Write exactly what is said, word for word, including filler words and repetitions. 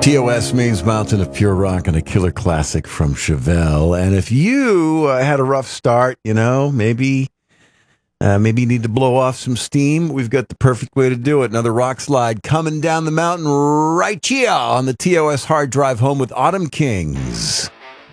T O S means Mountain of Pure Rock and a killer classic from Chevelle. And if you uh, had a rough start, you know, maybe uh, maybe you need to blow off some steam, we've got the perfect way to do it. Another rock slide coming down the mountain right here on the T O S Hard Drive home with Autumn Kings.